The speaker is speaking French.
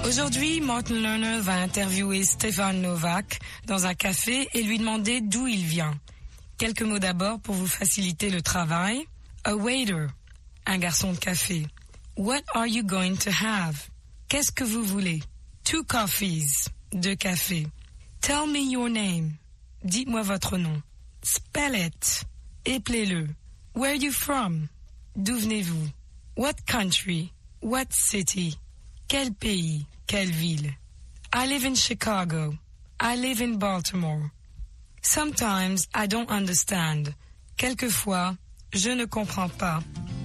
Aujourd'hui, Martin Lerner va interviewer Stefan Novak dans un café et lui demander d'où il vient. Quelques mots d'abord pour vous faciliter le travail. A waiter, un garçon de café. What are you going to have? Qu'est-ce que vous voulez? 2 coffees, 2 cafés. Tell me your name. Dites-moi votre nom. Spell it. Éplez-le. Where are you from? D'où venez-vous? What country? What city? Quel pays? Quelle ville? I live in Chicago. I live in Baltimore. Sometimes I don't understand. Quelquefois, je ne comprends pas.